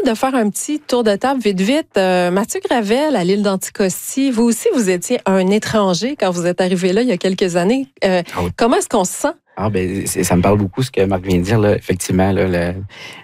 de faire un petit tour de table vite. Mathieu Gravel, à l'île d'Anticosti, vous aussi, vous étiez un étranger quand vous êtes arrivé là il y a quelques années. Comment est-ce qu'on se sent? Ça me parle beaucoup ce que Marc vient de dire. Là. Effectivement, là,